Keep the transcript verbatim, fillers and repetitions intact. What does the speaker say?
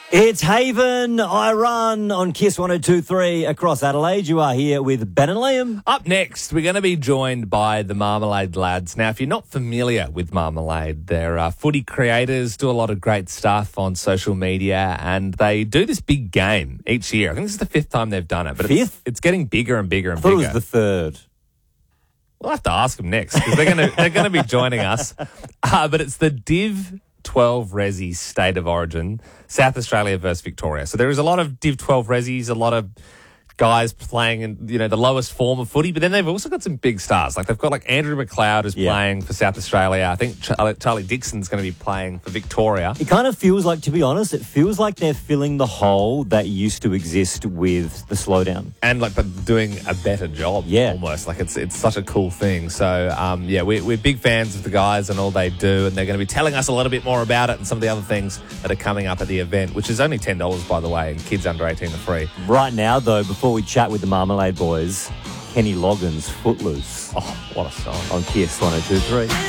It's Haven, I Run on Kiss one oh two point three across Adelaide. You are here with Ben and Liam. Up next, we're going to be joined by the Marmalade lads. Now, if you're not familiar with Marmalade, they're uh, footy creators, do a lot of great stuff on social media, and they do this big game each year. I think this is the fifth time they've done it. But Fifth? It's, it's getting bigger and bigger and I thought bigger. it was the third. We'll have to ask them next because they're going to they're going to be joining us. Uh, but it's the Div twelve Resi State of Origin, South Australia versus Victoria. So there is a lot of Div twelve Resis, a lot of guys playing in, you know, the lowest form of footy, but then they've also got some big stars. Like they've got like Andrew McLeod is Yeah. playing for South Australia. I think Charlie, Charlie Dixon's going to be playing for Victoria. It kind of feels like, to be honest, it feels like they're filling the hole that used to exist with the slowdown. And like, but doing a better job, Yeah. almost. Like it's it's such a cool thing. So um, yeah, we're, we're big fans of the guys and all they do, and they're going to be telling us a little bit more about it and some of the other things that are coming up at the event, which is only ten dollars, by the way, and kids under eighteen are free. Right now, though, before we chat with the Marmalade boys, Kenny Loggins, Footloose Oh, what a song. on Kiss one oh two point three.